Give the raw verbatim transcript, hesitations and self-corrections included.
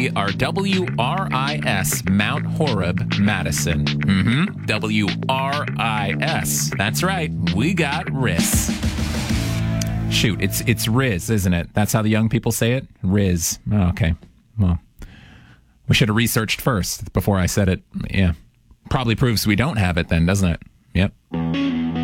We are W R I S, Mount Horeb, Madison. Mm-hmm. W R I S. That's right. We got Riz. Shoot, it's it's Riz, isn't it? That's how the young people say it? Riz. Oh, okay. Well, we should have researched first before I said it. Yeah. Probably proves we don't have it then, doesn't it? Yep.